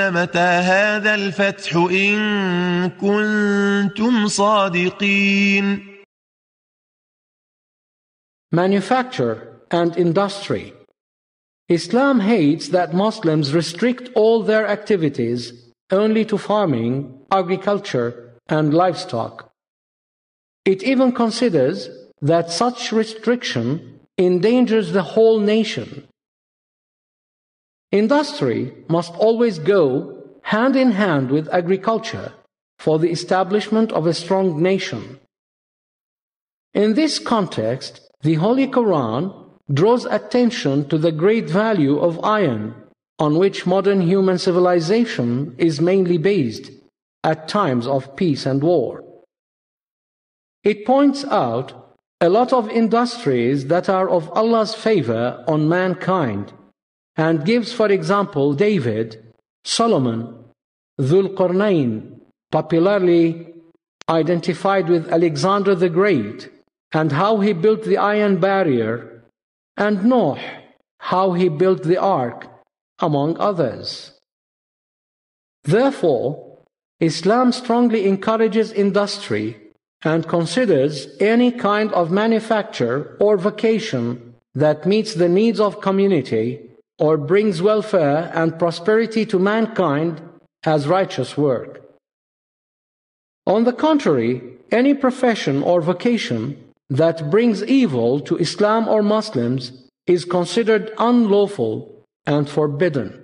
متى هذا الفتح إن كنتم صادقين. Manufacture and industry. Islam hates that Muslims restrict all their activities only to farming, agriculture, and livestock. It even considers that such restriction endangers the whole nation. Industry must always go hand in hand with agriculture for the establishment of a strong nation. In this context, the Holy Quran draws attention to the great value of iron, on which modern human civilization is mainly based at times of peace and war. It points out a lot of industries that are of Allah's favor on mankind, and gives, for example, David, Solomon, Dhul Qarnayn, popularly identified with Alexander the Great, and how he built the iron barrier, and Noah, how he built the ark, among others. Therefore, Islam strongly encourages industry and considers any kind of manufacture or vocation that meets the needs of community or brings welfare and prosperity to mankind as righteous work. On the contrary, any profession or vocation that brings evil to Islam or Muslims is considered unlawful and forbidden.